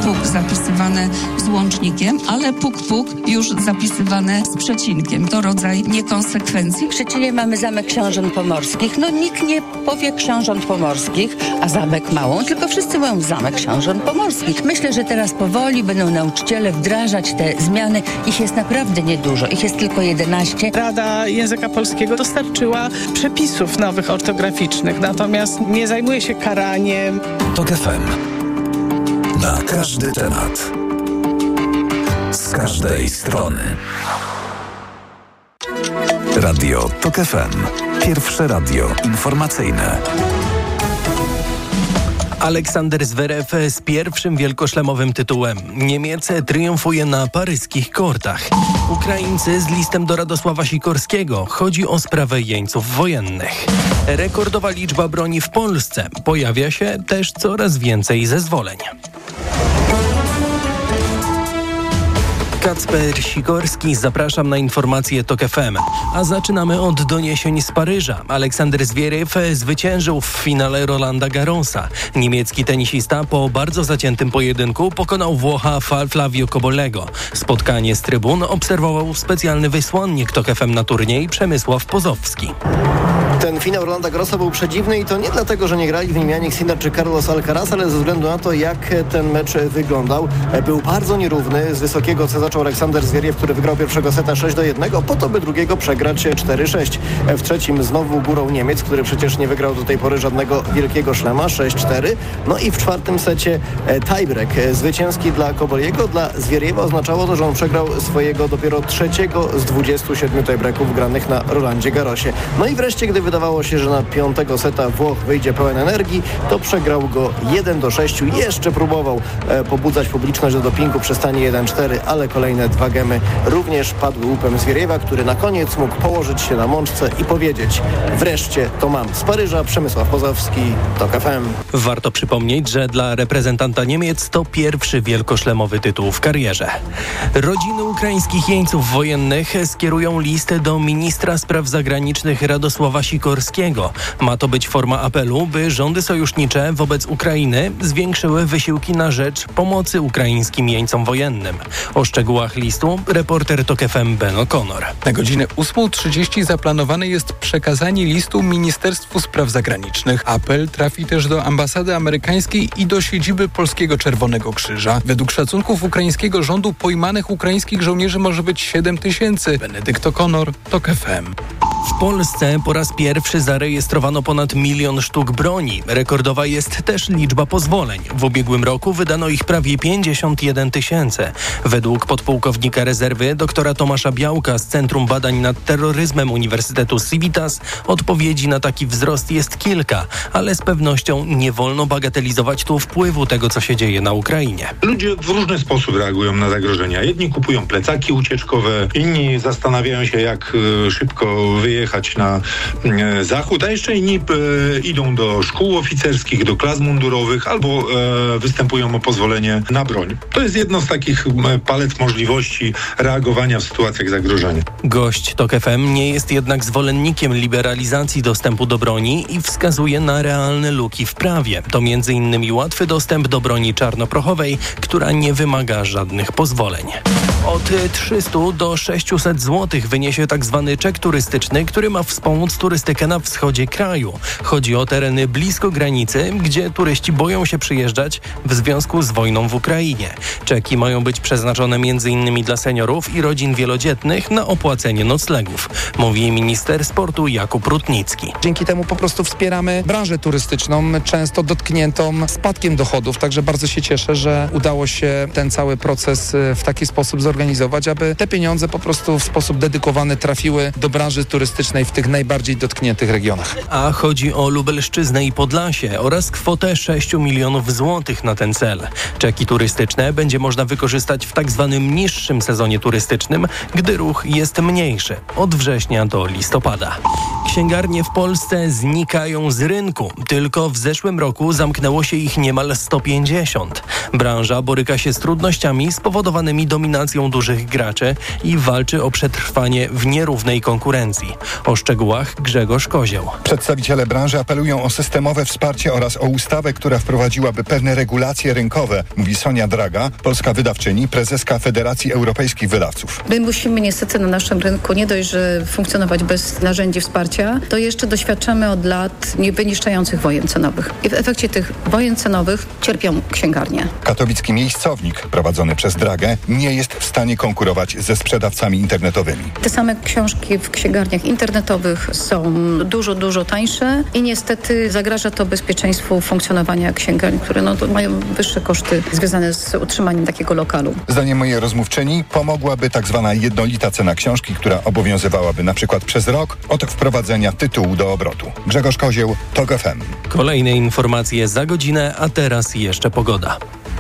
puk zapisywane z łącznikiem, ale puk już zapisywane z przecinkiem. To rodzaj niekonsekwencji. W Szczecinie mamy Zamek Książąt Pomorskich. Nikt nie powie Książąt Pomorskich, a Zamek Małą, tylko wszyscy mówią Zamek Książąt Pomorskich. Myślę, że teraz powoli będą nauczyciele wdrażać te zmiany. Ich jest naprawdę niedużo. Ich jest tylko 11. Rada Języka Polskiego dostarczyła przepisów nowych ortograficznych, natomiast nie zajmuje się karaniem. TOK FM. Na każdy temat. Z każdej strony. Radio TOK FM. Pierwsze radio informacyjne. Aleksander Zverev z pierwszym wielkoszlemowym tytułem. Niemiec triumfuje na paryskich kortach. Ukraińcy z listem do Radosława Sikorskiego. Chodzi o sprawę jeńców wojennych. Rekordowa liczba broni w Polsce. Pojawia się też coraz więcej zezwoleń. Kacper Sikorski, zapraszam na informacje TOK FM. A zaczynamy od doniesień z Paryża. Aleksander Zverev zwyciężył w finale Rolanda Garrosa. Niemiecki tenisista po bardzo zaciętym pojedynku pokonał Włocha Flavio Cobolego. Spotkanie z trybun obserwował specjalny wysłannik TOK FM na turniej Przemysław Pozowski. Ten finał Rolanda Garrosa był przedziwny i to nie dlatego, że nie grali w nim Jannik Sinner czy Carlos Alcaraz, ale ze względu na to, jak ten mecz wyglądał. Był bardzo nierówny. Z wysokiego C zaczął Aleksander Zverev, który wygrał pierwszego seta 6-1, po to by drugiego przegrać 4-6. W trzecim znowu górą Niemiec, który przecież nie wygrał do tej pory żadnego wielkiego szlema, 6-4. No i w czwartym secie tiebreak zwycięski dla Coboliego. Dla Zvereva oznaczało to, że on przegrał swojego dopiero trzeciego z 27 tiebreaków granych na Rolandzie Garrosie. No i wreszcie, gdy wydawało się, że na piątego seta Włoch wyjdzie pełen energii, to przegrał go 1-6. Jeszcze próbował pobudzać publiczność do dopingu przy stanie 1-4, ale kolejne dwa gemy również padły łupem Zvereva, który na koniec mógł położyć się na mączce i powiedzieć: wreszcie to mam. Z Paryża Przemysław Pozowski, TOK FM. Warto przypomnieć, że dla reprezentanta Niemiec to pierwszy wielkoszlemowy tytuł w karierze. Rodziny ukraińskich jeńców wojennych skierują list do ministra spraw zagranicznych Radosława Sikorskiego. Ma to być forma apelu, by rządy sojusznicze wobec Ukrainy zwiększyły wysiłki na rzecz pomocy ukraińskim jeńcom wojennym. O szczegółach listu reporter TOK FM Ben O'Connor. Na godzinę 8:30 zaplanowane jest przekazanie listu Ministerstwu Spraw Zagranicznych. Apel trafi też do ambasady amerykańskiej i do siedziby Polskiego Czerwonego Krzyża. Według szacunków ukraińskiego rządu pojmanych ukraińskich żołnierzy może być 7 000. Benedykt O'Connor, TOK FM. W Polsce po raz pierwszy zarejestrowano ponad 1 milion sztuk broni. Rekordowa jest też liczba pozwoleń. W ubiegłym roku wydano ich prawie 51 000. Według podpułkownika rezerwy doktora Tomasza Białka z Centrum Badań nad Terroryzmem Uniwersytetu Civitas odpowiedzi na taki wzrost jest kilka, ale z pewnością nie wolno bagatelizować tu wpływu tego, co się dzieje na Ukrainie. Ludzie w różny sposób reagują na zagrożenia. Jedni kupują plecaki ucieczkowe, inni zastanawiają się, jak szybko wyjechać na zachód, a jeszcze inni idą do szkół oficerskich, do klas mundurowych albo występują o pozwolenie na broń. To jest jedno z takich palet możliwości reagowania w sytuacjach zagrożenia. Gość TOK FM nie jest jednak zwolennikiem liberalizacji dostępu do broni i wskazuje na realne luki w prawie. To m.in. łatwy dostęp do broni czarnoprochowej, która nie wymaga żadnych pozwoleń. Od 300 do 600 zł wyniesie tzw. czek turystyczny, który ma wspomóc turystykę na wschodzie kraju. Chodzi o tereny blisko granicy, gdzie turyści boją się przyjeżdżać w związku z wojną w Ukrainie. Czeki mają być przeznaczone m.in. dla seniorów i rodzin wielodzietnych na opłacenie noclegów, mówi minister sportu Jakub Rutnicki. Dzięki temu po prostu wspieramy branżę turystyczną, często dotkniętą spadkiem dochodów, także bardzo się cieszę, że udało się ten cały proces w taki sposób zorganizować, aby te pieniądze po prostu w sposób dedykowany trafiły do branży turystycznej w tych najbardziej dotkniętych regionach. A chodzi o Lubelszczyznę i Podlasie oraz kwotę 6 milionów złotych na ten cel. Czeki turystyczne będzie można wykorzystać w tak zwanym niższym sezonie turystycznym, gdy ruch jest mniejszy, od września do listopada. Księgarnie w Polsce znikają z rynku. Tylko w zeszłym roku zamknęło się ich niemal 150. Branża boryka się z trudnościami spowodowanymi dominacją konkurencją dużych graczy i walczy o przetrwanie w nierównej konkurencji. O szczegółach Grzegorz Kozieł. Przedstawiciele branży apelują o systemowe wsparcie oraz o ustawę, która wprowadziłaby pewne regulacje rynkowe, mówi Sonia Draga, polska wydawczyni, prezeska Federacji Europejskich Wydawców. My musimy niestety na naszym rynku nie dość, że funkcjonować bez narzędzi wsparcia, to jeszcze doświadczamy od lat wyniszczających wojen cenowych. I w efekcie tych wojen cenowych cierpią księgarnie. Katowicki miejscownik prowadzony przez Dragę nie jest w stanie konkurować ze sprzedawcami internetowymi. Te same książki w księgarniach internetowych są dużo tańsze i niestety zagraża to bezpieczeństwu funkcjonowania księgarni, które mają wyższe koszty związane z utrzymaniem takiego lokalu. Zdaniem mojej rozmówczyni pomogłaby tak zwana jednolita cena książki, która obowiązywałaby na przykład przez rok od wprowadzenia tytułu do obrotu. Grzegorz Kozieł, TOK FM. Kolejne informacje za godzinę, a teraz jeszcze pogoda.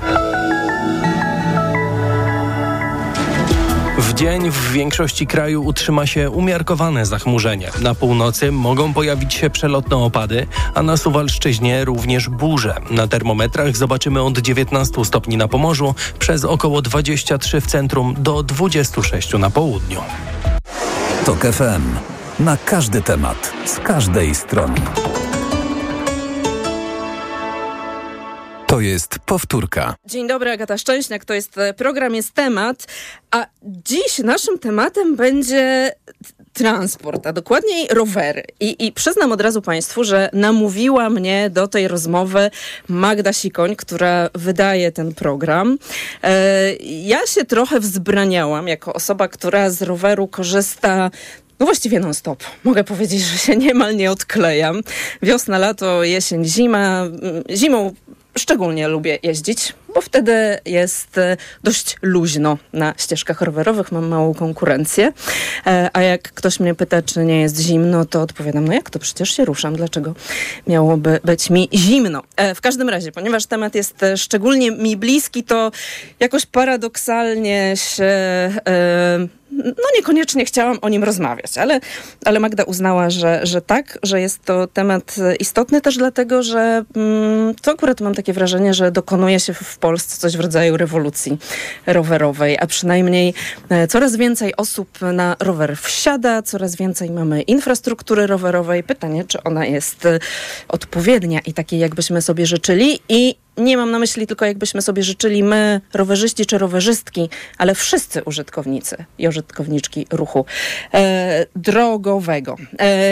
W dzień w większości kraju utrzyma się umiarkowane zachmurzenie. Na północy mogą pojawić się przelotne opady, a na Suwalszczyźnie również burze. Na termometrach zobaczymy od 19 stopni na Pomorzu, przez około 23 w centrum do 26 na południu. TOK FM. Na każdy temat, z każdej strony. To jest powtórka. Dzień dobry, Agata Szczęśniak, to jest program, jest temat, a dziś naszym tematem będzie transport, a dokładniej rowery. I przyznam od razu Państwu, że namówiła mnie do tej rozmowy Magda Sikoń, która wydaje ten program. Ja się trochę wzbraniałam jako osoba, która z roweru korzysta właściwie non-stop. Mogę powiedzieć, że się niemal nie odklejam. Wiosna, lato, jesień, zima. Zimą szczególnie lubię jeździć, bo wtedy jest dość luźno na ścieżkach rowerowych, mam małą konkurencję. A jak ktoś mnie pyta, czy nie jest zimno, to odpowiadam, jak to? Przecież się ruszam. Dlaczego miałoby być mi zimno? W każdym razie, ponieważ temat jest szczególnie mi bliski, to jakoś paradoksalnie się niekoniecznie chciałam o nim rozmawiać, ale Magda uznała, że tak, że jest to temat istotny też dlatego, że to akurat mam takie wrażenie, że dokonuje się w Polsce coś w rodzaju rewolucji rowerowej, a przynajmniej coraz więcej osób na rower wsiada, coraz więcej mamy infrastruktury rowerowej. Pytanie, czy ona jest odpowiednia i takiej, jakbyśmy sobie życzyli. I nie mam na myśli tylko, jakbyśmy sobie życzyli my, rowerzyści czy rowerzystki, ale wszyscy użytkownicy i użytkowniczki ruchu drogowego.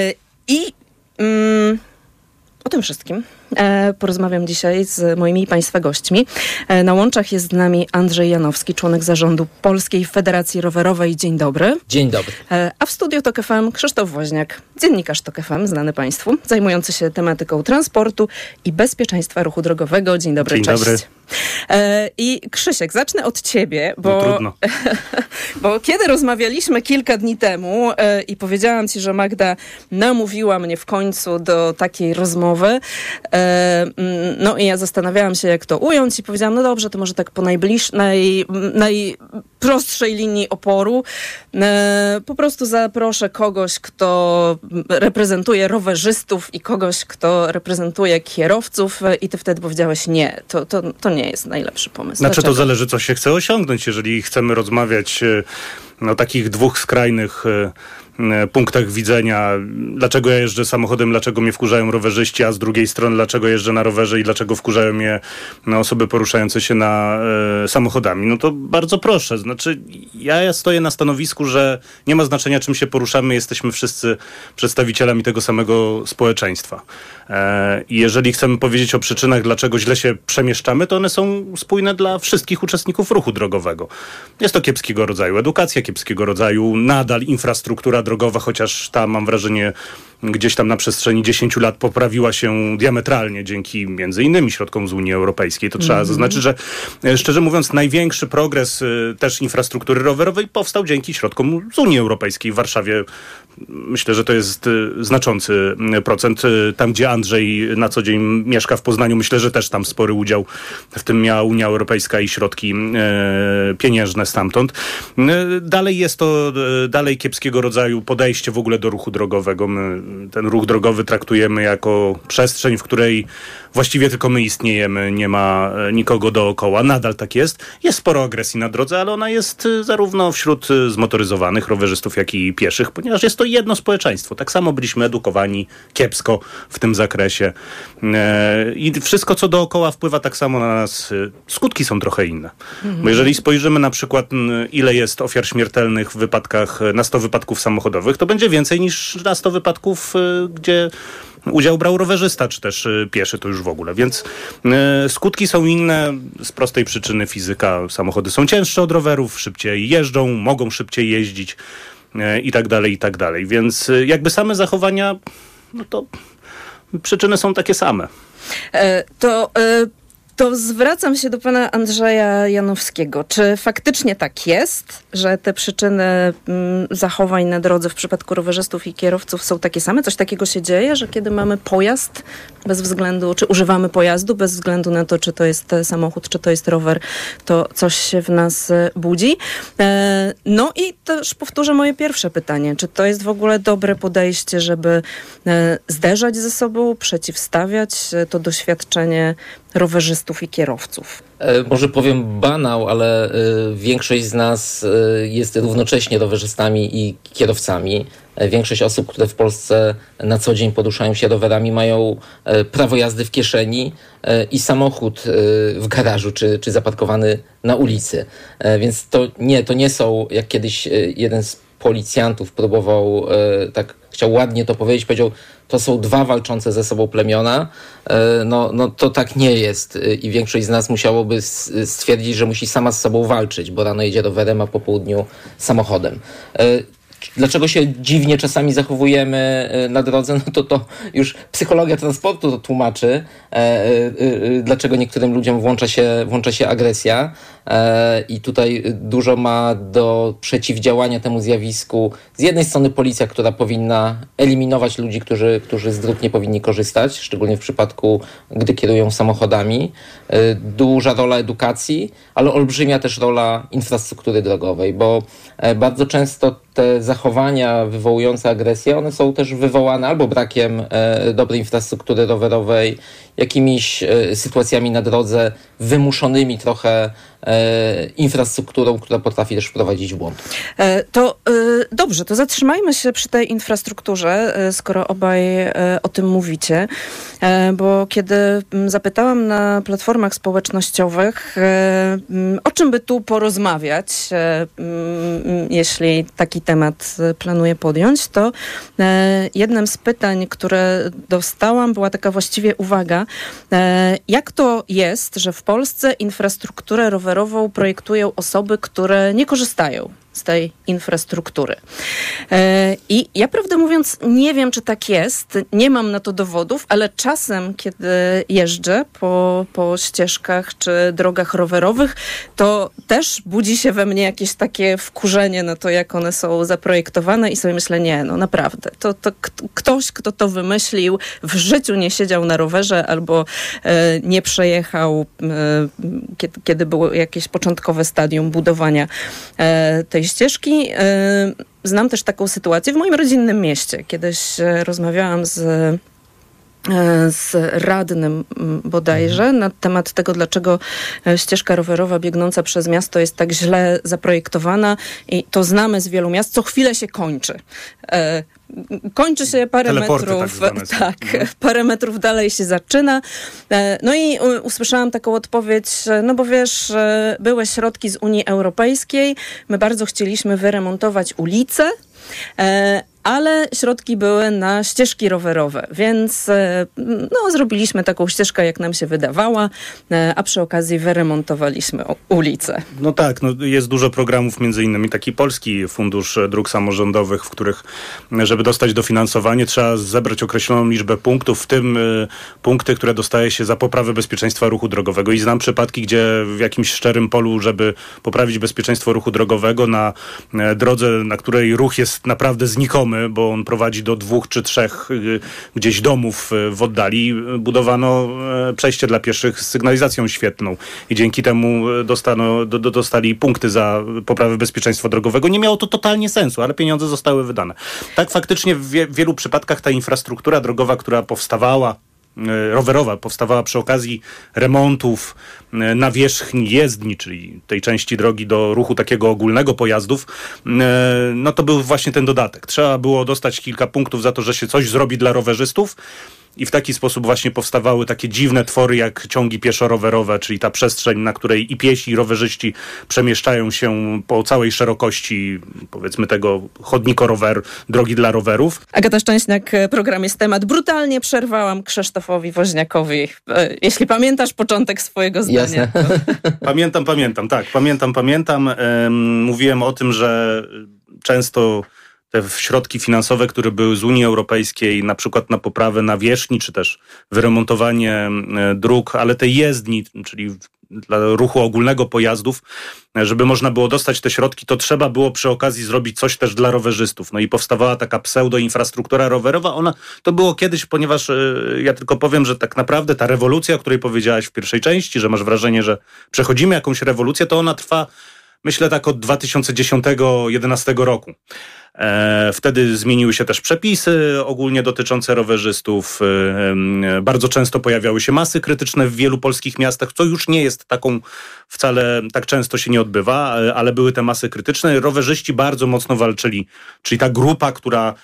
O tym wszystkim porozmawiam dzisiaj z moimi Państwa gośćmi. Na łączach jest z nami Andrzej Janowski, członek zarządu Polskiej Federacji Rowerowej. Dzień dobry. Dzień dobry. A w studiu TOK FM Krzysztof Woźniak, dziennikarz TOK FM, znany Państwu, zajmujący się tematyką transportu i bezpieczeństwa ruchu drogowego. Dzień dobry, Dzień cześć. Dobry. I Krzysiek, zacznę od ciebie, trudno. bo kiedy rozmawialiśmy kilka dni temu i powiedziałam ci, że Magda namówiła mnie w końcu do takiej rozmowy, i ja zastanawiałam się, jak to ująć i powiedziałam, no dobrze, to może tak po najprostszej linii oporu po prostu zaproszę kogoś, kto reprezentuje rowerzystów i kogoś, kto reprezentuje kierowców i ty wtedy powiedziałeś nie, to nie jest najlepszy pomysł. Znaczy Dlaczego? to zależy, co się chce osiągnąć. Jeżeli chcemy rozmawiać o takich dwóch skrajnych punktach widzenia, dlaczego ja jeżdżę samochodem, dlaczego mnie wkurzają rowerzyści, a z drugiej strony dlaczego jeżdżę na rowerze i dlaczego wkurzają mnie osoby poruszające się samochodami. No to bardzo proszę. Znaczy ja stoję na stanowisku, że nie ma znaczenia, czym się poruszamy, jesteśmy wszyscy przedstawicielami tego samego społeczeństwa. I jeżeli chcemy powiedzieć o przyczynach, dlaczego źle się przemieszczamy, to one są spójne dla wszystkich uczestników ruchu drogowego. Jest to kiepskiego rodzaju edukacja, kiepskiego rodzaju nadal infrastruktura drogowa, chociaż ta, mam wrażenie, gdzieś tam na przestrzeni 10 lat poprawiła się diametralnie dzięki między innymi środkom z Unii Europejskiej. To trzeba zaznaczyć, że szczerze mówiąc największy progres też infrastruktury rowerowej powstał dzięki środkom z Unii Europejskiej. W Warszawie myślę, że to jest znaczący procent. Tam, gdzie Andrzej na co dzień mieszka w Poznaniu, myślę, że też tam spory udział w tym miała Unia Europejska i środki pieniężne stamtąd. Dalej jest to kiepskiego rodzaju podejście w ogóle do ruchu drogowego. My ten ruch drogowy traktujemy jako przestrzeń, w której właściwie tylko my istniejemy, nie ma nikogo dookoła. Nadal tak jest. Jest sporo agresji na drodze, ale ona jest zarówno wśród zmotoryzowanych rowerzystów, jak i pieszych, ponieważ jest to jedno społeczeństwo. Tak samo byliśmy edukowani kiepsko w tym zakresie. I wszystko, co dookoła wpływa tak samo na nas. Skutki są trochę inne. Bo jeżeli spojrzymy na przykład, ile jest ofiar śmiertelnych w wypadkach, na 100 wypadków samochodowych, to będzie więcej niż na 100 wypadków, gdzie udział brał rowerzysta, czy też pieszy, to już w ogóle. Więc skutki są inne z prostej przyczyny fizyka. Samochody są cięższe od rowerów, szybciej jeżdżą, mogą szybciej jeździć i tak dalej, i tak dalej. Więc jakby same zachowania, no to przyczyny są takie same. To zwracam się do pana Andrzeja Janowskiego. Czy faktycznie tak jest, że te przyczyny zachowań na drodze w przypadku rowerzystów i kierowców są takie same? Coś takiego się dzieje, że kiedy mamy pojazd, bez względu, czy używamy pojazdu, bez względu na to, czy to jest samochód, czy to jest rower, to coś się w nas budzi? No i też powtórzę moje pierwsze pytanie. Czy to jest w ogóle dobre podejście, żeby zderzać ze sobą, przeciwstawiać to doświadczenie rowerzystów i kierowców? Może powiem banał, ale większość z nas jest równocześnie rowerzystami i kierowcami. Większość osób, które w Polsce na co dzień poruszają się rowerami, mają prawo jazdy w kieszeni i samochód w garażu czy zaparkowany na ulicy. Więc to nie są, jak kiedyś jeden z policjantów próbował, chciał ładnie to powiedzieć, powiedział, to są dwa walczące ze sobą plemiona. No to tak nie jest i większość z nas musiałoby stwierdzić, że musi sama z sobą walczyć, bo rano jedzie rowerem, a po południu samochodem. Dlaczego się dziwnie czasami zachowujemy na drodze, no to już psychologia transportu to tłumaczy, dlaczego niektórym ludziom włącza się agresja i tutaj dużo ma do przeciwdziałania temu zjawisku. Z jednej strony policja, która powinna eliminować ludzi, którzy z dróg nie powinni korzystać, szczególnie w przypadku, gdy kierują samochodami. Duża rola edukacji, ale olbrzymia też rola infrastruktury drogowej, bo bardzo często te zachowania wywołujące agresję, one są też wywołane albo brakiem dobrej infrastruktury rowerowej, jakimiś sytuacjami na drodze wymuszonymi trochę infrastrukturą, która potrafi też wprowadzić w błąd. Dobrze, to zatrzymajmy się przy tej infrastrukturze, skoro obaj o tym mówicie, bo kiedy zapytałam na platformach społecznościowych, o czym by tu porozmawiać, jeśli taki temat planuję podjąć, to jednym z pytań, które dostałam, była taka właściwie uwaga, jak to jest, że w Polsce infrastrukturę rowerową projektują osoby, które nie korzystają z tej infrastruktury. I ja prawdę mówiąc nie wiem, czy tak jest, nie mam na to dowodów, ale czasem, kiedy jeżdżę po ścieżkach czy drogach rowerowych, to też budzi się we mnie jakieś takie wkurzenie na to, jak one są zaprojektowane i sobie myślę, nie, no naprawdę, to ktoś, kto to wymyślił, w życiu nie siedział na rowerze albo nie przejechał, kiedy było jakieś początkowe stadium budowania tej ścieżki. Znam też taką sytuację w moim rodzinnym mieście. Kiedyś rozmawiałam z radnym bodajże na temat tego, dlaczego ścieżka rowerowa biegnąca przez miasto jest tak źle zaprojektowana i to znamy z wielu miast, co chwilę się kończy. Kończy się parę metrów, parę metrów dalej się zaczyna. No i usłyszałam taką odpowiedź, no bo wiesz, były środki z Unii Europejskiej, my bardzo chcieliśmy wyremontować ulice, ale środki były na ścieżki rowerowe, więc zrobiliśmy taką ścieżkę, jak nam się wydawała, a przy okazji wyremontowaliśmy ulicę. No tak, jest dużo programów, między innymi taki Polski Fundusz Dróg Samorządowych, w których, żeby dostać dofinansowanie, trzeba zebrać określoną liczbę punktów, w tym punkty, które dostaje się za poprawę bezpieczeństwa ruchu drogowego. I znam przypadki, gdzie w jakimś szczerym polu, żeby poprawić bezpieczeństwo ruchu drogowego na drodze, na której ruch jest naprawdę znikomy, bo on prowadzi do 2 czy 3 gdzieś domów w oddali, budowano przejście dla pieszych z sygnalizacją świetlną i dzięki temu dostali punkty za poprawę bezpieczeństwa drogowego. Nie miało to totalnie sensu, ale pieniądze zostały wydane. Tak faktycznie w wielu przypadkach ta infrastruktura drogowa, która powstawała rowerowa powstawała przy okazji remontów nawierzchni jezdni, czyli tej części drogi do ruchu takiego ogólnego pojazdów, no to był właśnie ten dodatek. Trzeba było dostać kilka punktów za to, że się coś zrobi dla rowerzystów. I w taki sposób właśnie powstawały takie dziwne twory jak ciągi pieszo-rowerowe, czyli ta przestrzeń, na której i piesi, i rowerzyści przemieszczają się po całej szerokości, powiedzmy, tego chodniko-rower, drogi dla rowerów. Agata Szczęśniak, program Jest Temat. Brutalnie przerwałam Krzysztofowi Woźniakowi. Jeśli pamiętasz początek swojego zdania. Jasne. Pamiętam, tak. Pamiętam. Mówiłem o tym, że często te środki finansowe, które były z Unii Europejskiej, na przykład na poprawę nawierzchni, czy też wyremontowanie dróg, ale tej jezdni, czyli dla ruchu ogólnego pojazdów, żeby można było dostać te środki, to trzeba było przy okazji zrobić coś też dla rowerzystów. No i powstawała taka pseudo-infrastruktura rowerowa. Ona to było kiedyś, ponieważ ja tylko powiem, że tak naprawdę ta rewolucja, o której powiedziałaś w pierwszej części, że masz wrażenie, że przechodzimy jakąś rewolucję, to ona trwa, myślę, tak od 2010-2011 roku. Wtedy zmieniły się też przepisy ogólnie dotyczące rowerzystów. Bardzo często pojawiały się masy krytyczne w wielu polskich miastach, co już nie jest taką, wcale tak często się nie odbywa, ale były te masy krytyczne. Rowerzyści bardzo mocno walczyli, czyli ta grupa, która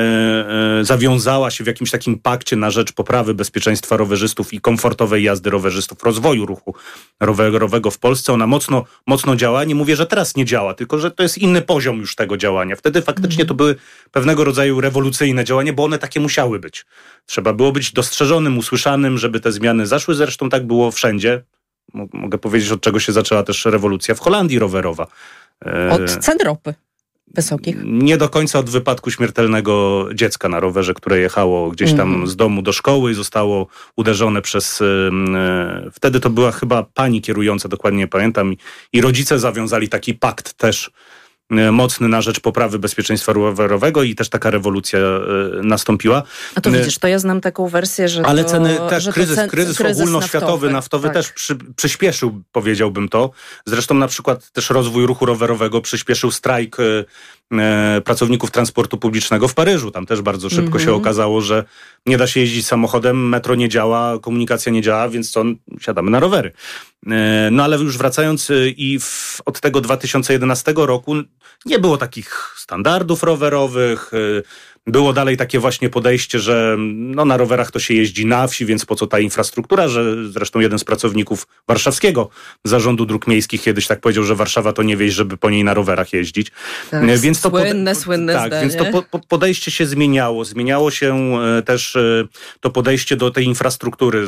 zawiązała się w jakimś takim pakcie na rzecz poprawy bezpieczeństwa rowerzystów i komfortowej jazdy rowerzystów, rozwoju ruchu rowerowego w Polsce. Ona mocno działa. Nie mówię, że teraz nie działa, tylko że to jest inny poziom już tego działania. Wtedy faktycznie to były pewnego rodzaju rewolucyjne działania, bo one takie musiały być. Trzeba było być dostrzeżonym, usłyszanym, żeby te zmiany zaszły. Zresztą tak było wszędzie. Mogę powiedzieć, od czego się zaczęła też rewolucja w Holandii rowerowa. Od cen ropy wysokich. Nie do końca od wypadku śmiertelnego dziecka na rowerze, które jechało gdzieś tam z domu do szkoły i zostało uderzone przez... Wtedy to była chyba pani kierująca, dokładnie nie pamiętam. I rodzice zawiązali taki pakt też mocny na rzecz poprawy bezpieczeństwa rowerowego i też taka rewolucja nastąpiła. A to widzisz, to ja znam taką wersję, że ale to, ceny też, że kryzys ogólnoświatowy, naftowy tak. Też przyspieszył, powiedziałbym to. Zresztą na przykład też rozwój ruchu rowerowego przyspieszył strajk pracowników transportu publicznego w Paryżu. Tam też bardzo szybko się okazało, że nie da się jeździć samochodem, metro nie działa, komunikacja nie działa, więc co, siadamy na rowery. No ale już wracając od tego 2011 roku nie było takich standardów rowerowych, było dalej takie właśnie podejście, że no, na rowerach to się jeździ na wsi, więc po co ta infrastruktura, że zresztą jeden z pracowników warszawskiego Zarządu Dróg Miejskich kiedyś tak powiedział, że Warszawa to nie wieś, żeby po niej na rowerach jeździć. Tak, więc to słynne tak, zdanie. Więc to podejście się zmieniało. Zmieniało się też to podejście do tej infrastruktury.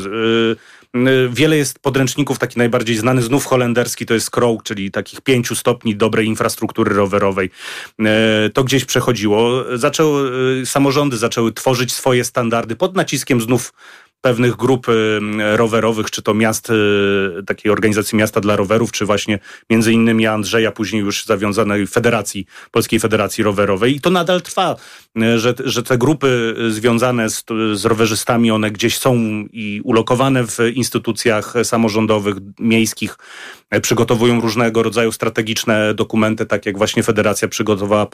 Wiele jest podręczników, taki najbardziej znany, znów holenderski, to jest Krook, czyli takich 5 stopni dobrej infrastruktury rowerowej. To gdzieś przechodziło. Samorządy zaczęły tworzyć swoje standardy pod naciskiem znów pewnych grup rowerowych, czy to miast, takiej organizacji Miasta dla Rowerów, czy właśnie między innymi Andrzeja, później już zawiązanej Polskiej Federacji Rowerowej. I to nadal trwa, że te grupy związane z rowerzystami, one gdzieś są i ulokowane w instytucjach samorządowych, miejskich, przygotowują różnego rodzaju strategiczne dokumenty, tak jak właśnie Federacja przygotowała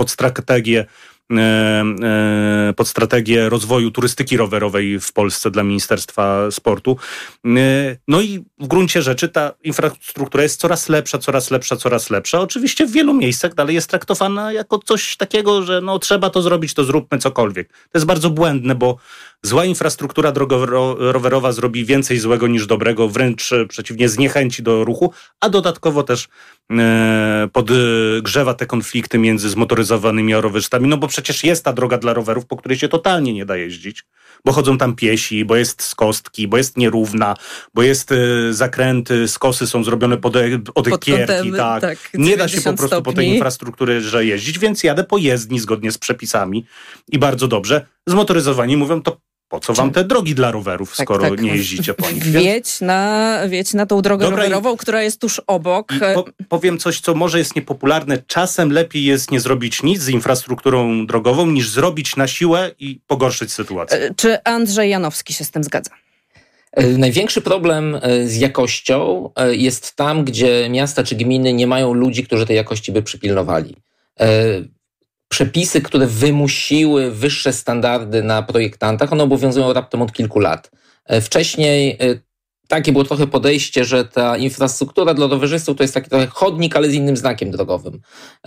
pod strategię rozwoju turystyki rowerowej w Polsce dla Ministerstwa Sportu. No i w gruncie rzeczy ta infrastruktura jest coraz lepsza. Oczywiście w wielu miejscach dalej jest traktowana jako coś takiego, że no trzeba to zrobić, to zróbmy cokolwiek. To jest bardzo błędne, bo zła infrastruktura rowerowa zrobi więcej złego niż dobrego, wręcz przeciwnie, zniechęci do ruchu, a dodatkowo też podgrzewa te konflikty między zmotoryzowanymi a rowerzystami, no bo przecież jest ta droga dla rowerów, po której się totalnie nie da jeździć, bo chodzą tam piesi, bo jest z kostki, bo jest nierówna, bo jest zakręty, skosy są zrobione od ekierki, tak. Nie da się po prostu po tej infrastrukturze jeździć, więc jadę po jezdni zgodnie z przepisami i bardzo dobrze. Zmotoryzowani mówią, to po co wam te drogi dla rowerów, skoro nie jeździcie po nich? Wiedź na tą drogę rowerową, która jest tuż obok. Powiem coś, co może jest niepopularne. Czasem lepiej jest nie zrobić nic z infrastrukturą drogową, niż zrobić na siłę i pogorszyć sytuację. Czy Andrzej Janowski się z tym zgadza? Największy problem z jakością jest tam, gdzie miasta czy gminy nie mają ludzi, którzy tej jakości by przypilnowali. Przepisy, które wymusiły wyższe standardy na projektantach, one obowiązują raptem od kilku lat. Wcześniej takie było trochę podejście, że ta infrastruktura dla rowerzystów to jest taki trochę chodnik, ale z innym znakiem drogowym.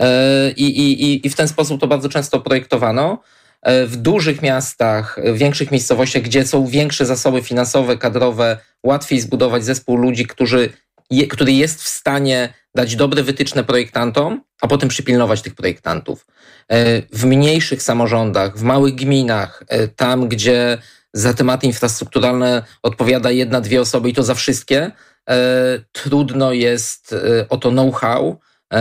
I w ten sposób to bardzo często projektowano. W dużych miastach, w większych miejscowościach, gdzie są większe zasoby finansowe, kadrowe, łatwiej zbudować zespół ludzi, który jest w stanie dać dobre wytyczne projektantom, a potem przypilnować tych projektantów. W mniejszych samorządach, w małych gminach, tam gdzie za tematy infrastrukturalne odpowiada 1-2 osoby i to za wszystkie, trudno jest o to know-how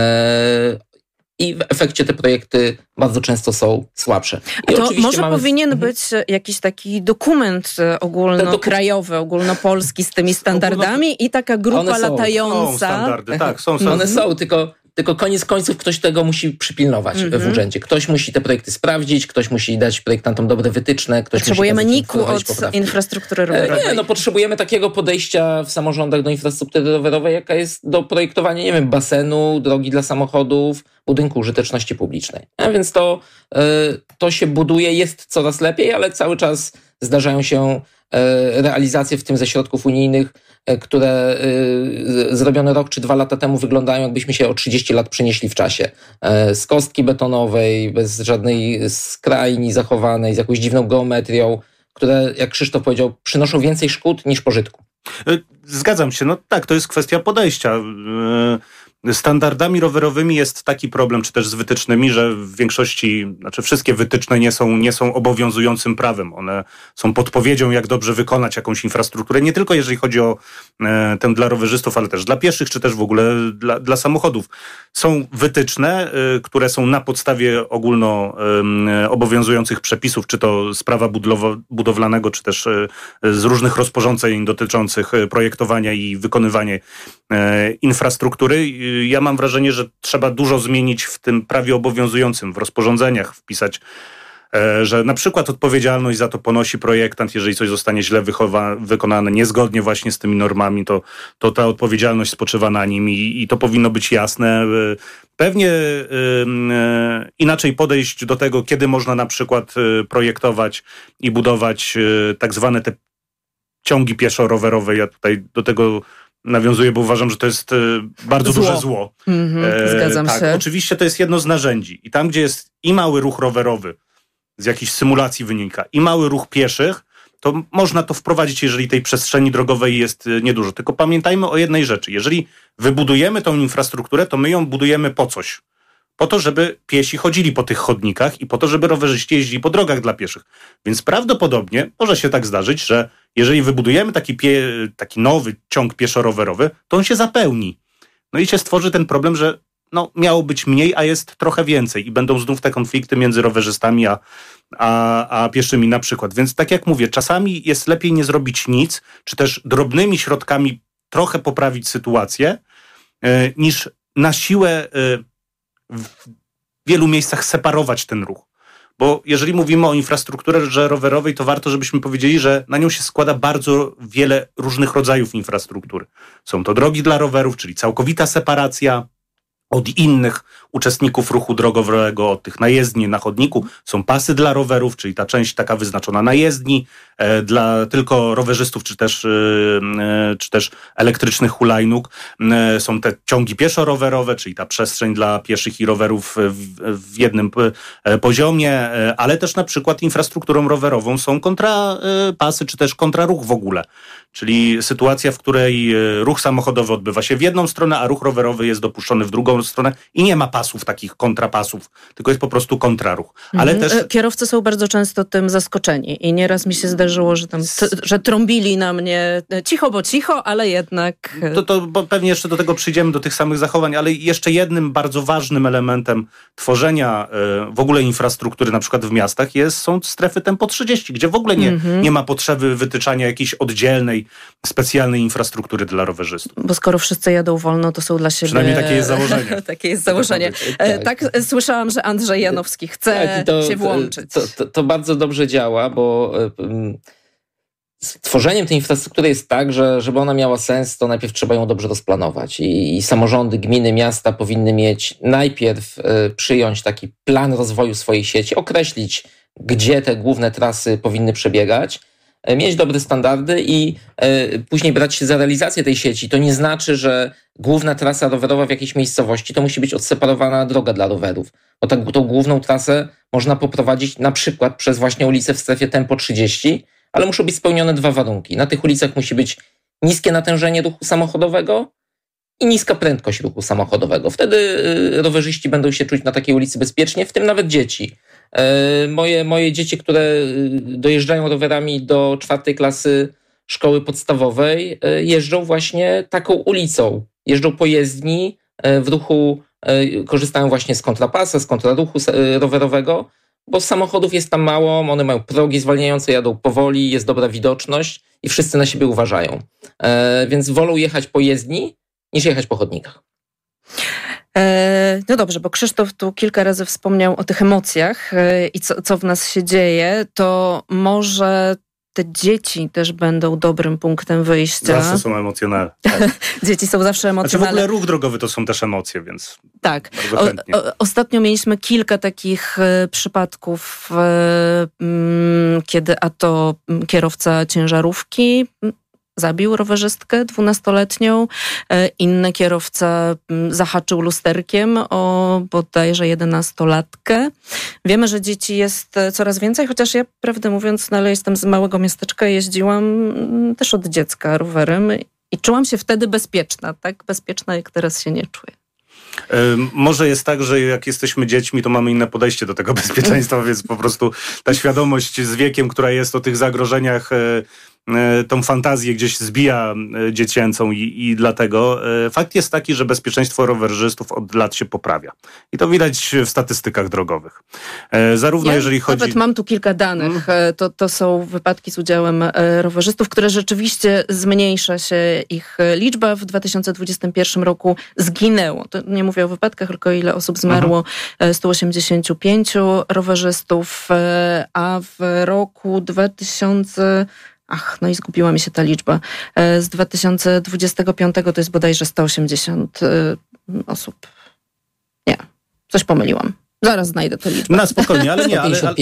i w efekcie te projekty bardzo często są słabsze. I to może powinien być jakiś taki dokument ogólnokrajowy, ogólnopolski z tymi standardami i taka grupa latająca. Są standardy, tak, są standardy. One są, tylko koniec końców ktoś tego musi przypilnować w urzędzie. Ktoś musi te projekty sprawdzić, ktoś musi dać projektantom dobre wytyczne, ktoś potrzebujemy musi NIK-u od infrastruktury rowerowej. Nie, potrzebujemy takiego podejścia w samorządach do infrastruktury rowerowej, jaka jest do projektowania, nie wiem, basenu, drogi dla samochodów, budynku użyteczności publicznej. A więc to się buduje, jest coraz lepiej, ale cały czas zdarzają się realizacje, w tym ze środków unijnych, które zrobione rok czy 2 lata temu wyglądają, jakbyśmy się o 30 lat przenieśli w czasie. Z kostki betonowej, bez żadnej skrajni zachowanej, z jakąś dziwną geometrią, które, jak Krzysztof powiedział, przynoszą więcej szkód niż pożytku. Zgadzam się, no tak, to jest kwestia podejścia. Standardami rowerowymi jest taki problem, czy też z wytycznymi, że w większości, wszystkie wytyczne nie są obowiązującym prawem. One są podpowiedzią, jak dobrze wykonać jakąś infrastrukturę, nie tylko jeżeli chodzi o tę dla rowerzystów, ale też dla pieszych, czy też w ogóle dla samochodów. Są wytyczne, które są na podstawie ogólno obowiązujących przepisów, czy to z prawa budowlanego, czy też z różnych rozporządzeń dotyczących projektowania i wykonywania infrastruktury. Ja mam wrażenie, że trzeba dużo zmienić w tym prawie obowiązującym, w rozporządzeniach wpisać, że na przykład odpowiedzialność za to ponosi projektant, jeżeli coś zostanie źle wykonane, niezgodnie właśnie z tymi normami, to ta odpowiedzialność spoczywa na nim i to powinno być jasne. Pewnie inaczej podejść do tego, kiedy można na przykład projektować i budować tak zwane te ciągi pieszo-rowerowe. Ja tutaj do tego nawiązuję, bo uważam, że to jest bardzo duże zło. Zgadzam się. Oczywiście to jest jedno z narzędzi. I tam, gdzie jest i mały ruch rowerowy, z jakichś symulacji wynika, i mały ruch pieszych, to można to wprowadzić, jeżeli tej przestrzeni drogowej jest niedużo. Tylko pamiętajmy o jednej rzeczy. Jeżeli wybudujemy tą infrastrukturę, to my ją budujemy po coś. Po to, żeby piesi chodzili po tych chodnikach i po to, żeby rowerzyści jeździli po drogach dla pieszych. Więc prawdopodobnie może się tak zdarzyć, że jeżeli wybudujemy taki nowy ciąg pieszo-rowerowy, to on się zapełni. No i się stworzy ten problem, że miało być mniej, a jest trochę więcej i będą znów te konflikty między rowerzystami a pieszymi na przykład. Więc tak jak mówię, czasami jest lepiej nie zrobić nic, czy też drobnymi środkami trochę poprawić sytuację, niż na siłę w wielu miejscach separować ten ruch. Bo jeżeli mówimy o infrastrukturze rowerowej, to warto, żebyśmy powiedzieli, że na nią się składa bardzo wiele różnych rodzajów infrastruktury. Są to drogi dla rowerów, czyli całkowita separacja od innych uczestników ruchu drogowego, od tych na jezdni, na chodniku. Są pasy dla rowerów, czyli ta część taka wyznaczona na jezdni, dla tylko rowerzystów, czy też elektrycznych hulajnóg. Są te ciągi pieszo-rowerowe, czyli ta przestrzeń dla pieszych i rowerów w jednym poziomie, ale też na przykład infrastrukturą rowerową są kontrapasy, czy też kontraruch w ogóle. Czyli sytuacja, w której ruch samochodowy odbywa się w jedną stronę, a ruch rowerowy jest dopuszczony w drugą stronę i nie ma pasów, takich kontrapasów, tylko jest po prostu kontraruch. Ale też kierowcy są bardzo często tym zaskoczeni i nieraz mi się zdarzyło, że trąbili na mnie cicho, bo cicho, ale jednak... Bo pewnie jeszcze do tego przyjdziemy, do tych samych zachowań, ale jeszcze jednym bardzo ważnym elementem tworzenia w ogóle infrastruktury, na przykład w miastach, są strefy tempo 30, gdzie w ogóle nie ma potrzeby wytyczania jakiejś oddzielnej, specjalnej infrastruktury dla rowerzystów. Bo skoro wszyscy jadą wolno, to są dla siebie... Przynajmniej takie jest założenie. Takie jest założenie. Tak, słyszałam, że Andrzej Janowski chce się włączyć. To bardzo dobrze działa, bo z tworzeniem tej infrastruktury jest tak, że żeby ona miała sens, to najpierw trzeba ją dobrze rozplanować. I samorządy, gminy, miasta powinny mieć najpierw przyjąć taki plan rozwoju swojej sieci, określić, gdzie te główne trasy powinny przebiegać, mieć dobre standardy i później brać się za realizację tej sieci. To nie znaczy, że główna trasa rowerowa w jakiejś miejscowości to musi być odseparowana droga dla rowerów. Bo tą główną trasę można poprowadzić na przykład przez właśnie ulicę w strefie tempo 30, ale muszą być spełnione 2 warunki. Na tych ulicach musi być niskie natężenie ruchu samochodowego i niska prędkość ruchu samochodowego. Wtedy rowerzyści będą się czuć na takiej ulicy bezpiecznie, w tym nawet dzieci. Moje dzieci, które dojeżdżają rowerami do 4 klasy szkoły podstawowej, jeżdżą właśnie taką ulicą. Jeżdżą po jezdni w ruchu, korzystają właśnie z kontrapasa, z kontraruchu rowerowego, bo samochodów jest tam mało, one mają progi zwalniające, jadą powoli, jest dobra widoczność i wszyscy na siebie uważają. Więc wolą jechać po jezdni niż jechać po chodnikach. No dobrze, bo Krzysztof tu kilka razy wspomniał o tych emocjach i co w nas się dzieje, to może te dzieci też będą dobrym punktem wyjścia. Zawsze są emocjonalne. Tak. Dzieci są zawsze emocjonalne. Znaczy w ogóle ruch drogowy to są też emocje, więc tak. bardzo chętnie. Ostatnio mieliśmy kilka takich przypadków, kiedy kierowca ciężarówki zabił rowerzystkę 12-letnią, inny kierowca zahaczył lusterkiem o bodajże 11-latkę. Wiemy, że dzieci jest coraz więcej, chociaż ja, prawdę mówiąc, ale jestem z małego miasteczka, jeździłam też od dziecka rowerem i czułam się wtedy bezpieczna, tak bezpieczna, jak teraz się nie czuję. Może jest tak, że jak jesteśmy dziećmi, to mamy inne podejście do tego bezpieczeństwa, więc po prostu ta świadomość z wiekiem, która jest o tych zagrożeniach, tą fantazję gdzieś zbija dziecięcą i dlatego fakt jest taki, że bezpieczeństwo rowerzystów od lat się poprawia. I to widać w statystykach drogowych. Zarówno jeżeli chodzi... Nawet mam tu kilka danych. To są wypadki z udziałem rowerzystów, które rzeczywiście zmniejsza się ich liczba. W 2021 roku zginęło. To nie mówię o wypadkach, tylko ile osób zmarło. 185 rowerzystów, a w roku 2000... no i zgubiła mi się ta liczba. Z 2025 to jest bodajże 180 osób. Nie, coś pomyliłam. Zaraz znajdę tę liczbę. No spokojnie, ale nie,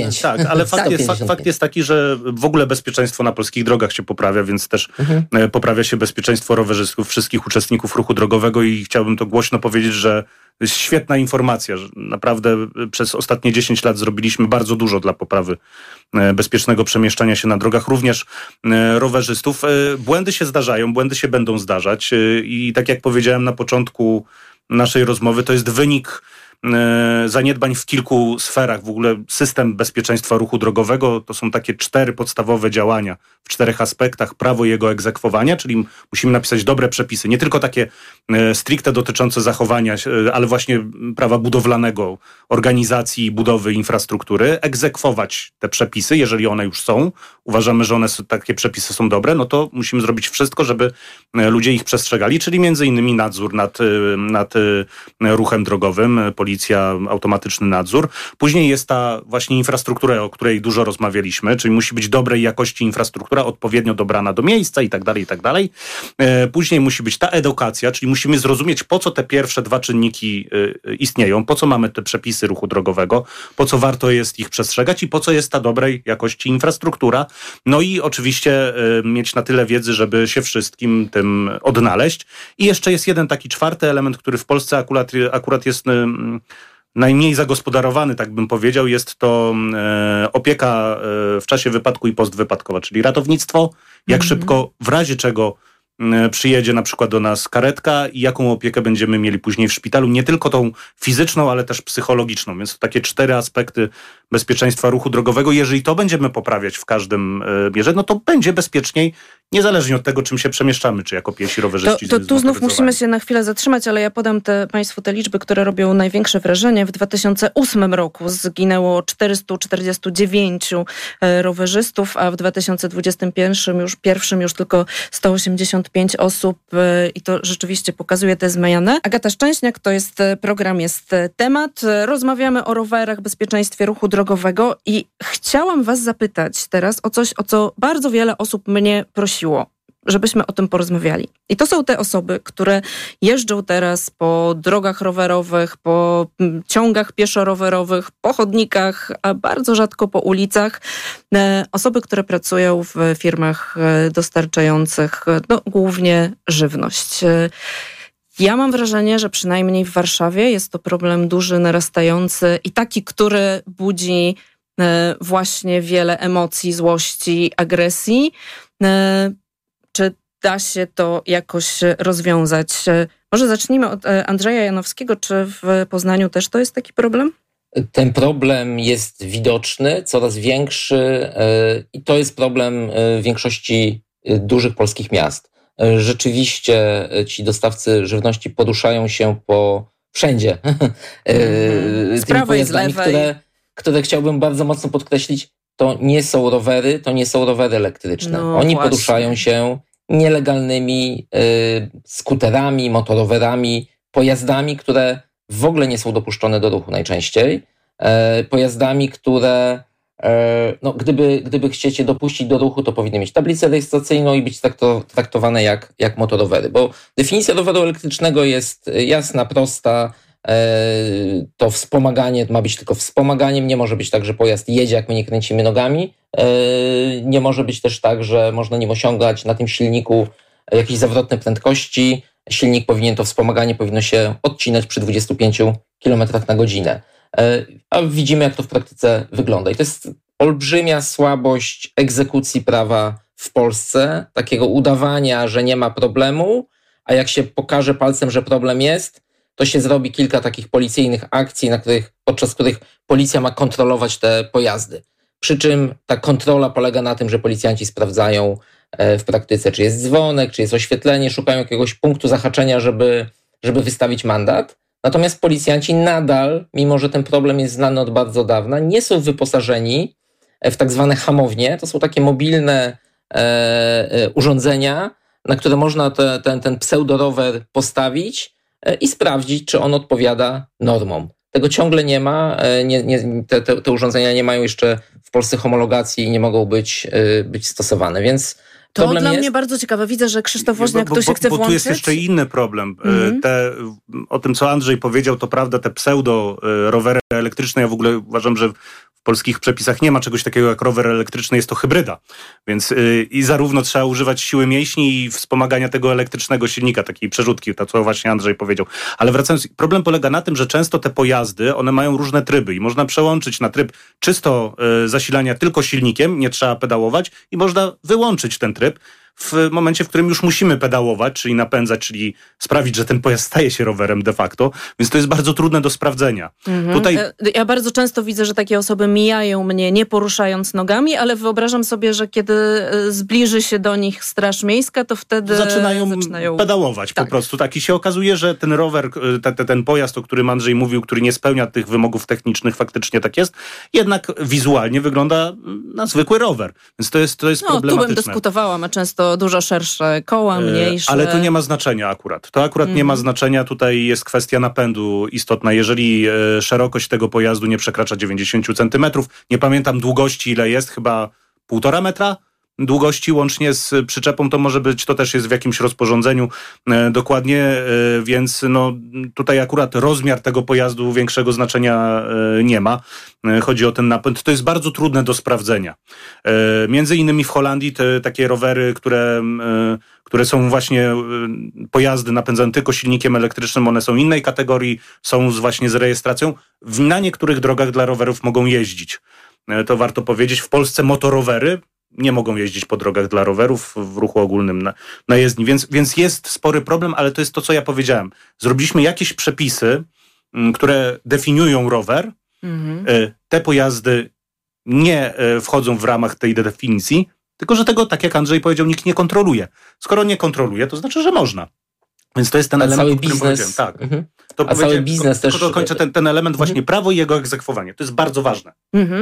ale fakt jest taki, że w ogóle bezpieczeństwo na polskich drogach się poprawia, więc też poprawia się bezpieczeństwo rowerzystów, wszystkich uczestników ruchu drogowego i chciałbym to głośno powiedzieć, że jest świetna informacja, że naprawdę przez ostatnie 10 lat zrobiliśmy bardzo dużo dla poprawy bezpiecznego przemieszczania się na drogach, również rowerzystów. Błędy się zdarzają, błędy się będą zdarzać i tak jak powiedziałem na początku naszej rozmowy, to jest wynik zaniedbań w kilku sferach. W ogóle system bezpieczeństwa ruchu drogowego to są takie 4 podstawowe działania w 4 aspektach. Prawo i jego egzekwowania, czyli musimy napisać dobre przepisy, nie tylko takie stricte dotyczące zachowania, ale właśnie prawa budowlanego, organizacji i budowy infrastruktury, egzekwować te przepisy, jeżeli one już są. Uważamy, że takie przepisy są dobre, no to musimy zrobić wszystko, żeby ludzie ich przestrzegali, czyli między innymi nadzór nad ruchem drogowym, policja, automatyczny nadzór. Później jest ta właśnie infrastruktura, o której dużo rozmawialiśmy, czyli musi być dobrej jakości infrastruktura, odpowiednio dobrana do miejsca i tak dalej, i tak dalej. Później musi być ta edukacja, czyli musimy zrozumieć, po co te pierwsze 2 czynniki istnieją, po co mamy te przepisy ruchu drogowego, po co warto jest ich przestrzegać i po co jest ta dobrej jakości infrastruktura. No i oczywiście mieć na tyle wiedzy, żeby się wszystkim tym odnaleźć. I jeszcze jest jeden taki 4. element, który w Polsce akurat jest najmniej zagospodarowany, tak bym powiedział, jest to opieka w czasie wypadku i postwypadkowa, czyli ratownictwo, jak szybko, w razie czego przyjedzie na przykład do nas karetka i jaką opiekę będziemy mieli później w szpitalu, nie tylko tą fizyczną, ale też psychologiczną, więc to takie 4 aspekty bezpieczeństwa ruchu drogowego. Jeżeli to będziemy poprawiać w każdym mierze, no to będzie bezpieczniej, niezależnie od tego, czym się przemieszczamy, czy jako piesi, rowerzyści. To tu znów musimy się na chwilę zatrzymać, ale ja podam Państwu te liczby, które robią największe wrażenie. W 2008 roku zginęło 449 rowerzystów, a w 2021 już tylko 185 osób i to rzeczywiście pokazuje te zmiany. Agata Szczęśniak, to jest program, jest temat. Rozmawiamy o rowerach, bezpieczeństwie ruchu drogowego i chciałam Was zapytać teraz o coś, o co bardzo wiele osób mnie prosiło. żebyśmy o tym porozmawiali. I to są te osoby, które jeżdżą teraz po drogach rowerowych, po ciągach pieszo-rowerowych, po chodnikach, a bardzo rzadko po ulicach. Osoby, które pracują w firmach dostarczających głównie żywność. Ja mam wrażenie, że przynajmniej w Warszawie jest to problem duży, narastający i taki, który budzi właśnie wiele emocji, złości, agresji. Czy da się to jakoś rozwiązać? Może zacznijmy od Andrzeja Janowskiego. Czy w Poznaniu też to jest taki problem? Ten problem jest widoczny, coraz większy i to jest problem większości dużych polskich miast. Rzeczywiście ci dostawcy żywności poruszają się wszędzie. Z prawej, z lewej. Które chciałbym bardzo mocno podkreślić, to nie są rowery elektryczne. Oni właśnie poruszają się nielegalnymi skuterami, motorowerami, pojazdami, które w ogóle nie są dopuszczone do ruchu najczęściej. Pojazdami, które gdyby chciecie dopuścić do ruchu, to powinny mieć tablicę rejestracyjną i być traktowane jak motorowery. Bo definicja roweru elektrycznego jest jasna, prosta. To wspomaganie ma być tylko wspomaganiem. Nie może być tak, że pojazd jedzie, jak my nie kręcimy nogami. Nie może być też tak, że można nim osiągać na tym silniku jakieś zawrotne prędkości. Silnik to wspomaganie powinno się odcinać przy 25 km na godzinę. A widzimy, jak to w praktyce wygląda. I to jest olbrzymia słabość egzekucji prawa w Polsce, takiego udawania, że nie ma problemu, a jak się pokaże palcem, że problem jest, to się zrobi kilka takich policyjnych akcji, podczas których policja ma kontrolować te pojazdy. Przy czym ta kontrola polega na tym, że policjanci sprawdzają w praktyce, czy jest dzwonek, czy jest oświetlenie, szukają jakiegoś punktu zahaczenia, żeby wystawić mandat. Natomiast policjanci nadal, mimo że ten problem jest znany od bardzo dawna, nie są wyposażeni w tak zwane hamownie. To są takie mobilne urządzenia, na które można ten pseudorower postawić i sprawdzić, czy on odpowiada normom. Tego ciągle nie ma. Te urządzenia nie mają jeszcze w Polsce homologacji i nie mogą być stosowane, więc to dla mnie bardzo ciekawe. Widzę, że Krzysztof Woźniak tu się chce włączyć. Bo tu jest jeszcze inny problem. O tym, co Andrzej powiedział, to prawda, te pseudo-rowery elektryczne, ja w ogóle uważam, że w polskich przepisach nie ma czegoś takiego jak rower elektryczny, jest to hybryda. Więc i zarówno trzeba używać siły mięśni i wspomagania tego elektrycznego silnika, takiej przerzutki, to co właśnie Andrzej powiedział. Ale wracając, problem polega na tym, że często te pojazdy, one mają różne tryby i można przełączyć na tryb czysto zasilania tylko silnikiem, nie trzeba pedałować i można wyłączyć ten tryb w momencie, w którym już musimy pedałować, czyli napędzać, czyli sprawić, że ten pojazd staje się rowerem de facto, więc to jest bardzo trudne do sprawdzenia. Tutaj... Ja bardzo często widzę, że takie osoby mijają mnie nie poruszając nogami, ale wyobrażam sobie, że kiedy zbliży się do nich Straż Miejska, to wtedy zaczynają pedałować po prostu. Tak. I się okazuje, że ten rower, ten pojazd, o którym Andrzej mówił, który nie spełnia tych wymogów technicznych, faktycznie tak jest, jednak wizualnie wygląda na zwykły rower. Więc to jest problematyczne. Tu bym dyskutowała, ma często dużo szersze koła, mniejsze. Ale to nie ma znaczenia akurat. To akurat nie ma znaczenia. Tutaj jest kwestia napędu istotna. Jeżeli szerokość tego pojazdu nie przekracza 90 centymetrów, nie pamiętam długości ile jest, chyba 1,5 metra długości łącznie z przyczepą, to może być, to też jest w jakimś rozporządzeniu dokładnie, więc tutaj akurat rozmiar tego pojazdu większego znaczenia nie ma. Chodzi o ten napęd. To jest bardzo trudne do sprawdzenia. Między innymi w Holandii te takie rowery, które są właśnie pojazdy napędzane tylko silnikiem elektrycznym, one są innej kategorii, są właśnie z rejestracją. Na niektórych drogach dla rowerów mogą jeździć. To warto powiedzieć. W Polsce motorowery nie mogą jeździć po drogach dla rowerów w ruchu ogólnym na jezdni. Więc jest spory problem, ale to jest to, co ja powiedziałem. Zrobiliśmy jakieś przepisy, które definiują rower. Te pojazdy nie wchodzą w ramach tej definicji, tylko że tego, tak jak Andrzej powiedział, nikt nie kontroluje. Skoro nie kontroluje, to znaczy, że można. Więc to jest ten element, o którym powiedziałem. Tak. A cały biznes też... Dokończę ten element właśnie prawo i jego egzekwowanie. To jest bardzo ważne.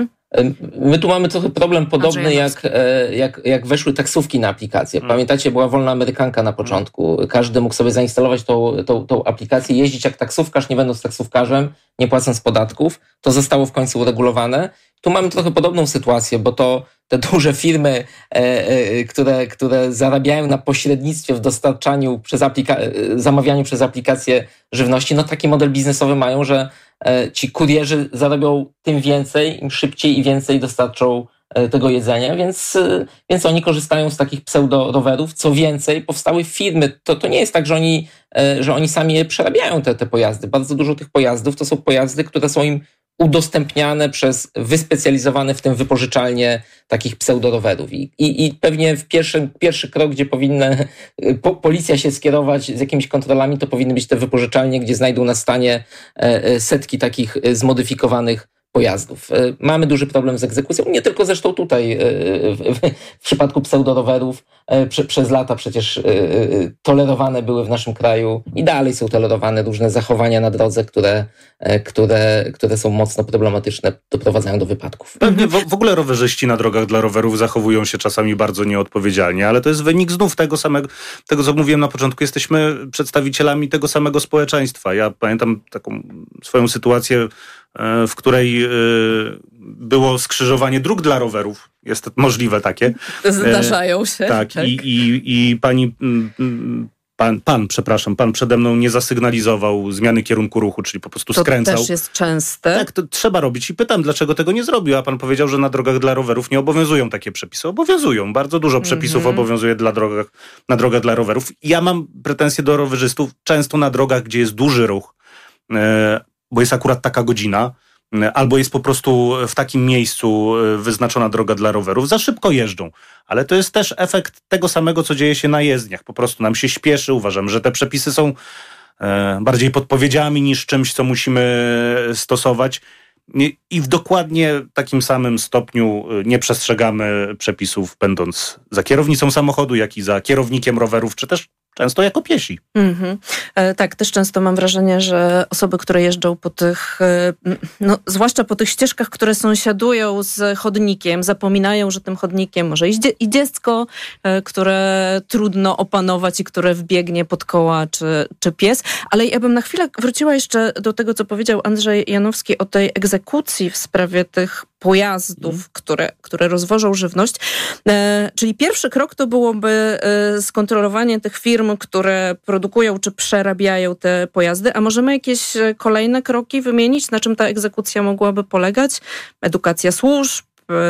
My tu mamy trochę problem podobny jak weszły taksówki na aplikację. Pamiętacie, była wolna amerykanka na początku. Każdy mógł sobie zainstalować tą aplikację, jeździć jak taksówkarz, nie będąc taksówkarzem, nie płacąc podatków. To zostało w końcu uregulowane. Tu mamy trochę podobną sytuację, bo to te duże firmy, które zarabiają na pośrednictwie w dostarczaniu zamawianiu przez aplikację żywności, no taki model biznesowy mają, że ci kurierzy zarobią tym więcej, im szybciej i więcej dostarczą tego jedzenia, więc oni korzystają z takich pseudo-rowerów. Co więcej, powstały firmy. To nie jest tak, że oni sami je przerabiają, te pojazdy. Bardzo dużo tych pojazdów to są pojazdy, które są im udostępniane przez wyspecjalizowane w tym wypożyczalnie takich pseudorowerów. I pewnie w pierwszy krok, gdzie powinna policja się skierować z jakimiś kontrolami, to powinny być te wypożyczalnie, gdzie znajdą na stanie setki takich zmodyfikowanych pojazdów. Mamy duży problem z egzekucją, nie tylko zresztą tutaj w przypadku pseudorowerów. Przez lata przecież tolerowane były w naszym kraju i dalej są tolerowane różne zachowania na drodze, które są mocno problematyczne, doprowadzają do wypadków. Pewnie w ogóle rowerzyści na drogach dla rowerów zachowują się czasami bardzo nieodpowiedzialnie, ale to jest wynik znów tego, co mówiłem na początku. Jesteśmy przedstawicielami tego samego społeczeństwa. Ja pamiętam taką swoją sytuację, w której było skrzyżowanie dróg dla rowerów. Jest możliwe takie. Zdarzają się. Tak. I pan przede mną nie zasygnalizował zmiany kierunku ruchu, czyli po prostu skręcał. To też jest częste. Tak, to trzeba robić. I pytam, dlaczego tego nie zrobił? A pan powiedział, że na drogach dla rowerów nie obowiązują takie przepisy. Obowiązują. Bardzo dużo przepisów obowiązuje na drogach dla rowerów. Ja mam pretensje do rowerzystów często na drogach, gdzie jest duży ruch, bo jest akurat taka godzina, albo jest po prostu w takim miejscu wyznaczona droga dla rowerów, za szybko jeżdżą. Ale to jest też efekt tego samego, co dzieje się na jezdniach. Po prostu nam się śpieszy. Uważam, że te przepisy są bardziej podpowiedziami niż czymś, co musimy stosować. I w dokładnie takim samym stopniu nie przestrzegamy przepisów, będąc za kierownicą samochodu, jak i za kierownikiem rowerów, czy też często jako piesi. Tak, też często mam wrażenie, że osoby, które jeżdżą po tych, zwłaszcza po tych ścieżkach, które sąsiadują z chodnikiem, zapominają, że tym chodnikiem może iść i dziecko, które trudno opanować i które wbiegnie pod koła, czy pies. Ale ja bym na chwilę wróciła jeszcze do tego, co powiedział Andrzej Janowski o tej egzekucji w sprawie tych pojazdów, które rozwożą żywność. Czyli pierwszy krok to byłoby skontrolowanie tych firm, które produkują czy przerabiają te pojazdy. A możemy jakieś kolejne kroki wymienić, na czym ta egzekucja mogłaby polegać? Edukacja służb?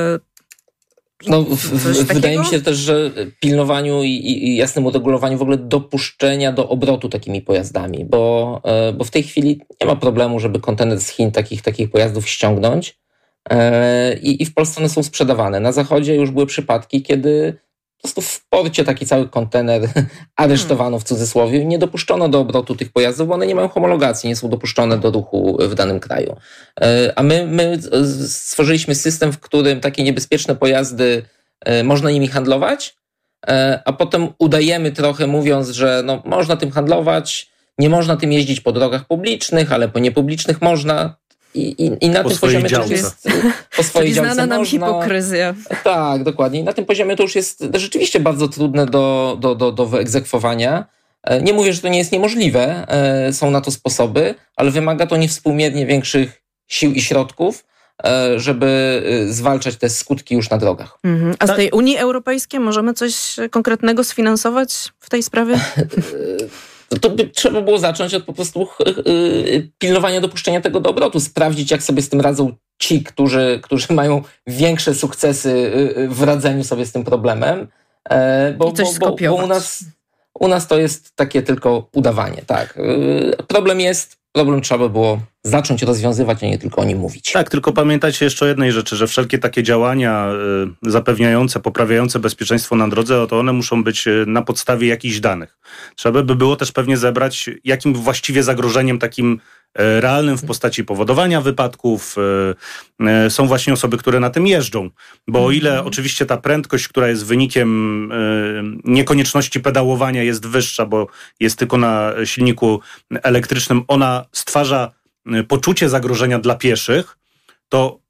Wydaje mi się też, że pilnowaniu i jasnemu regulowaniu w ogóle dopuszczenia do obrotu takimi pojazdami, bo w tej chwili nie ma problemu, żeby kontener z Chin takich pojazdów ściągnąć. I w Polsce one są sprzedawane. Na zachodzie już były przypadki, kiedy po prostu w porcie taki cały kontener aresztowano w cudzysłowie i nie dopuszczono do obrotu tych pojazdów, bo one nie mają homologacji, nie są dopuszczone do ruchu w danym kraju. A my stworzyliśmy system, w którym takie niebezpieczne pojazdy można nimi handlować, a potem udajemy trochę, mówiąc, że można tym handlować, nie można tym jeździć po drogach publicznych, ale po niepublicznych można. I na tym poziomie to już jest po swojej działce znana nam hipokryzja. Tak, dokładnie. I na tym poziomie to już jest rzeczywiście bardzo trudne do wyegzekwowania. Nie mówię, że to nie jest niemożliwe, są na to sposoby, ale wymaga to niewspółmiernie większych sił i środków, żeby zwalczać te skutki już na drogach. A z tej Unii Europejskiej możemy coś konkretnego sfinansować w tej sprawie? To by trzeba było zacząć od po prostu pilnowania dopuszczenia tego do obrotu, sprawdzić, jak sobie z tym radzą ci, którzy mają większe sukcesy w radzeniu sobie z tym problemem, bo u nas to jest takie tylko udawanie. Tak. Problem trzeba by było zacząć rozwiązywać, a nie tylko o nim mówić. Tak, tylko pamiętajcie jeszcze o jednej rzeczy, że wszelkie takie działania zapewniające, poprawiające bezpieczeństwo na drodze, to one muszą być na podstawie jakichś danych. Trzeba by było też pewnie zebrać, jakim właściwie zagrożeniem takim realnym w postaci powodowania wypadków są właśnie osoby, które na tym jeżdżą. Bo o ile oczywiście ta prędkość, która jest wynikiem niekonieczności pedałowania jest wyższa, bo jest tylko na silniku elektrycznym, ona stwarza poczucie zagrożenia dla pieszych, to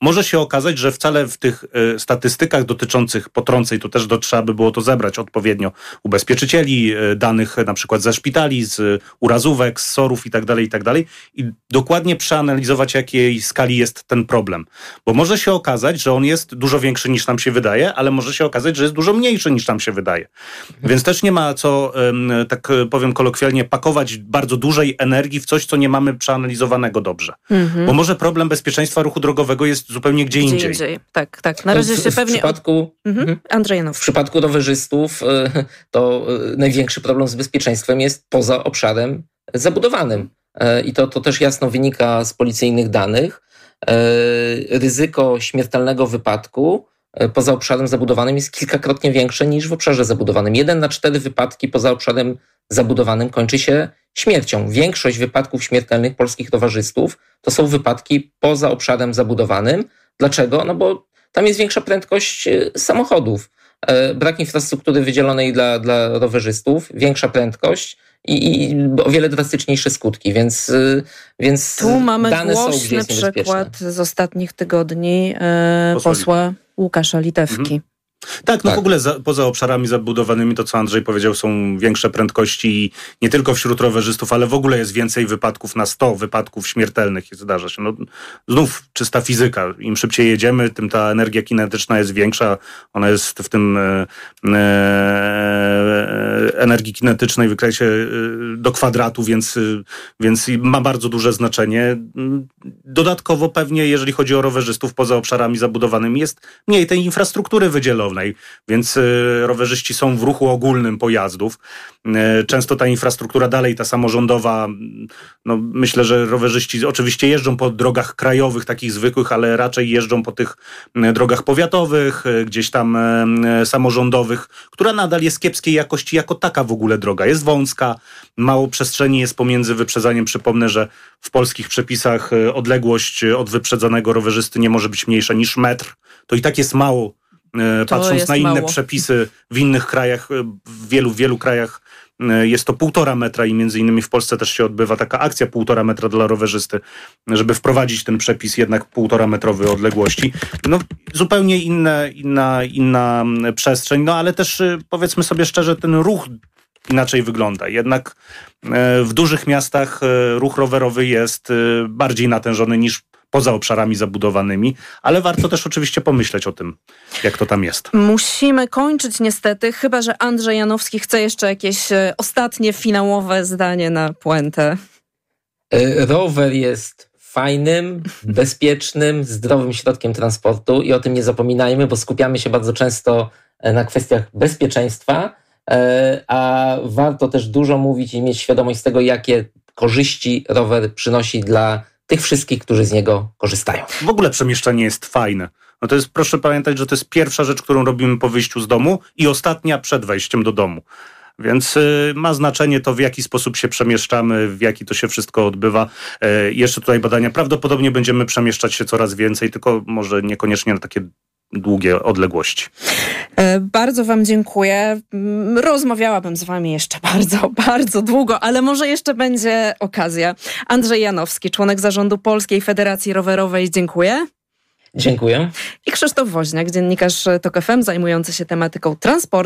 może się okazać, że wcale w tych statystykach dotyczących potrąceń, to też trzeba by było to zebrać odpowiednio ubezpieczycieli, danych na przykład ze szpitali, z urazówek, z SOR-ów i tak dalej, i dokładnie przeanalizować, jakiej skali jest ten problem. Bo może się okazać, że on jest dużo większy niż nam się wydaje, ale może się okazać, że jest dużo mniejszy niż nam się wydaje. Więc też nie ma co, tak powiem kolokwialnie, pakować bardzo dużej energii w coś, co nie mamy przeanalizowanego dobrze. Bo może problem bezpieczeństwa ruchu drogowego jest zupełnie gdzie indziej. Tak. Na razie się pewnie... Andrzej Janowski. W przypadku rowerzystów to największy problem z bezpieczeństwem jest poza obszarem zabudowanym. I to też jasno wynika z policyjnych danych. Ryzyko śmiertelnego wypadku poza obszarem zabudowanym jest kilkakrotnie większe niż w obszarze zabudowanym. 1 na 4 wypadki poza obszarem zabudowanym kończy się śmiercią. Większość wypadków śmiertelnych polskich rowerzystów to są wypadki poza obszarem zabudowanym. Dlaczego? No bo tam jest większa prędkość samochodów. Brak infrastruktury wydzielonej dla rowerzystów, większa prędkość i o wiele drastyczniejsze skutki, więc tu mamy dane są, głośny gdzie jest przykład z ostatnich tygodni posła Łukasza Litewki. Tak, w ogóle poza obszarami zabudowanymi, to co Andrzej powiedział, są większe prędkości i nie tylko wśród rowerzystów, ale w ogóle jest więcej wypadków na 100 wypadków śmiertelnych i zdarza się. No, znów czysta fizyka. Im szybciej jedziemy, tym ta energia kinetyczna jest większa. Ona jest w tym energii kinetycznej w wykresie do kwadratu, więc ma bardzo duże znaczenie. Dodatkowo pewnie, jeżeli chodzi o rowerzystów poza obszarami zabudowanymi, jest mniej tej infrastruktury wydzielonej. Więc rowerzyści są w ruchu ogólnym pojazdów. Często ta infrastruktura dalej, ta samorządowa, no myślę, że rowerzyści oczywiście jeżdżą po drogach krajowych, takich zwykłych, ale raczej jeżdżą po tych drogach powiatowych, gdzieś tam samorządowych, która nadal jest kiepskiej jakości jako taka w ogóle droga. Jest wąska, mało przestrzeni jest pomiędzy wyprzedzaniem. Przypomnę, że w polskich przepisach odległość od wyprzedzanego rowerzysty nie może być mniejsza niż metr. To i tak jest mało. Patrząc na inne przepisy w innych krajach, w wielu krajach jest to 1,5 metra i między innymi w Polsce też się odbywa taka akcja 1,5 metra dla rowerzysty, żeby wprowadzić ten przepis jednak 1,5 metrowej odległości. No zupełnie inna przestrzeń, no ale też powiedzmy sobie szczerze, ten ruch inaczej wygląda. Jednak w dużych miastach ruch rowerowy jest bardziej natężony niż poza obszarami zabudowanymi, ale warto też oczywiście pomyśleć o tym, jak to tam jest. Musimy kończyć niestety, chyba że Andrzej Janowski chce jeszcze jakieś ostatnie, finałowe zdanie na puentę. Rower jest fajnym, bezpiecznym, zdrowym środkiem transportu i o tym nie zapominajmy, bo skupiamy się bardzo często na kwestiach bezpieczeństwa, a warto też dużo mówić i mieć świadomość tego, jakie korzyści rower przynosi dla tych wszystkich, którzy z niego korzystają. W ogóle przemieszczanie jest fajne. No to jest, proszę pamiętać, że to jest pierwsza rzecz, którą robimy po wyjściu z domu i ostatnia przed wejściem do domu. Więc ma znaczenie to, w jaki sposób się przemieszczamy, w jaki to się wszystko odbywa. Jeszcze tutaj badania. Prawdopodobnie będziemy przemieszczać się coraz więcej, tylko może niekoniecznie na takie długie odległości. Bardzo wam dziękuję. Rozmawiałabym z wami jeszcze bardzo długo, ale może jeszcze będzie okazja. Andrzej Janowski, członek zarządu Polskiej Federacji Rowerowej. Dziękuję. Dziękuję. I Krzysztof Woźniak, dziennikarz TOK FM zajmujący się tematyką transportu.